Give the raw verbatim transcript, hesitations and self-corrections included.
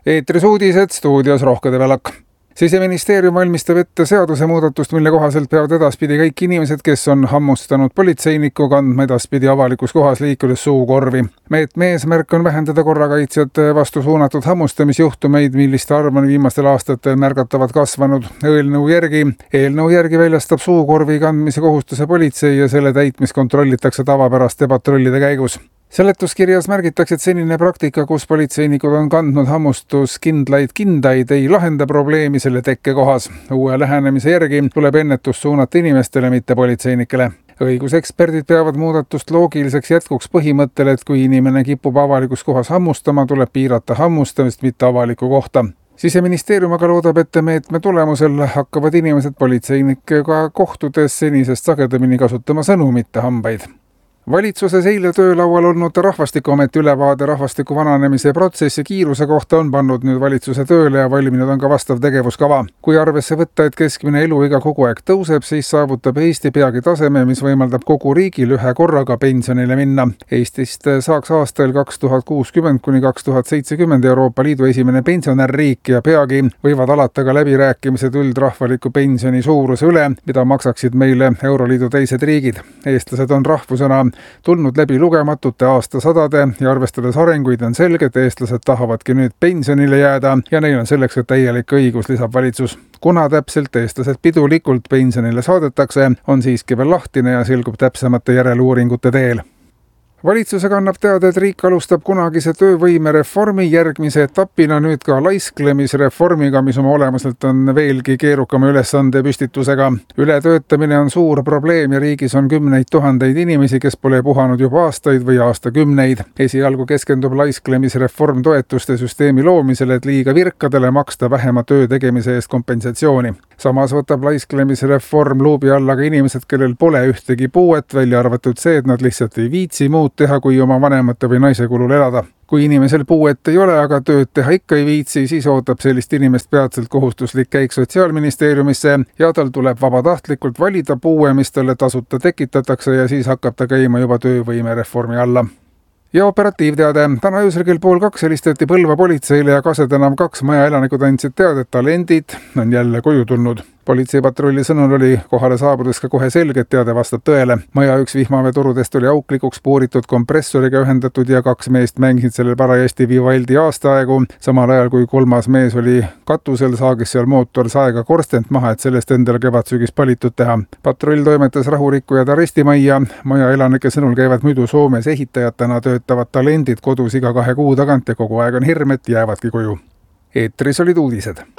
Eetris uudised, stuudios Rohkede Välak. Siseministeerium valmistab ette seadusemuudatust, mille kohaselt peavad edaspidi kõik inimesed, kes on hammustanud politseinikku, kandma edaspidi avalikus kohas liikudes suukorvi. Meetme eesmärk on vähendada korrakaitsjate vastu suunatud hammustamisjuhtumeid, milliste arv on viimastel aastatel märgatavalt kasvanud. Eelnõu järgi, eelnõu järgi väljastab suukorvi kandmise kohustuse politsei ja selle täitmist kontrollitakse tavapäraste patrullide käigus. Seletuskirjas märgitakse, et senine praktika, kus politseinikud on kandnud hammustuskindlaid kindaid, ei lahenda probleemi selle tekkekohas. Uue lähenemise järgi tuleb ennetust suunata inimestele, mitte politseinikele. Õiguseksperdid peavad muudatust loogiliseks jätkuks põhimõttele, et kui inimene kipub avalikus kohas hammustama, tuleb piirata hammustamist, mitte avaliku kohta. Siseministeerium aga loodab, et meetme tulemusel hakkavad inimesed politseinikega kohtudes senisest sagedamini kasutama sõnu, mitte hambaid. Valitsuses eile töölaual olnud Rahvastikuameti ülevaade rahvastiku vananemise protsessi kiiruse kohta on pannud nüüd valitsuse tööle ja valminud on ka vastav tegevuskava. Kui arvesse võtta, et keskmine eluiga kogu aeg tõuseb, siis saavutab Eesti peagi taseme, mis võimaldab kogu riigil ühe korraga pensionile minna. Eestist saaks aastal kaks tuhat kuuskümmend kuni kaks tuhat seitsekümmend Euroopa Liidu esimene pensionärriik ja peagi võivad alata ka läbirääkimised üldrahvaliku pensioni suuruse üle, mida maksaksid meile Euroliidu teised riigid. Eestlased on rahvusena tulnud läbi lugematute aastasadade ja arvestades arenguid on selge, et eestlased tahavadki nüüd pensionile jääda ja neil on selleks ka täielik õigus, lisab valitsus. Kuna täpselt eestlased pidulikult pensionile saadetakse, on siiski veel lahtine ja selgub täpsemate järeluuringute teel. Valitsusega annab teada, et riik alustab kunagise töövõimereformi järgmise etapina nüüd ka laisklemisreformiga, mis oma olemuselt on veelgi keerukama ülesande püstitusega. Ületöötamine on suur probleem ja riigis on kümneid tuhandeid inimesi, kes pole puhanud juba aastaid või aastakümneid. Esialgu keskendub laisklemisreform toetuste süsteemi loomisele, et liiga virkadele maksta vähema töö tegemise eest kompensatsiooni. Samas võtab laisklemisreform luubi alla ka inimesed, kellel pole ühtegi puuet, välja arvatud see, et nad lihtsalt ei viitsi muud teha, kui oma vanemate või naise kulul elada. Kui inimesel puuet ei ole, aga tööd teha ikka ei viitsi, siis ootab sellist inimest peatselt kohustuslik käik Sotsiaalministeeriumisse ja tal tuleb vabatahtlikult valida puue, mis talle tasuta tekitatakse ja siis hakkab ta käima juba töövõimereformi alla. Ja operatiivteade. Täna öösel kell pool kaks helistati Põlva politseile ja Kase tänav kaks maja elanikud andsid teada, et talendid on jälle koju tulnud. Politseipatrulli sõnul oli kohale saabudes ka kohe selge, et teade vastab tõele. Maja üks vihmaveetorudest oli auklikuks puuritud kompressoriga ühendatud ja kaks meest mängisid sellel parajasti Vivaldi aastaaegu. Samal ajal kui kolmas mees oli katusel, saagis seal mootor saega korstent maha, et sellest endal kevadsügis palitud teha. Patrull toimetas rahurikkujad arestimajja. Maja elanike sõnul käivad muidu Soomes ehitajatena töötavad talendid kodus iga kahe kuu tagant ja kogu aeg on hirm, et jäävadki koju. Eetris olid uudised.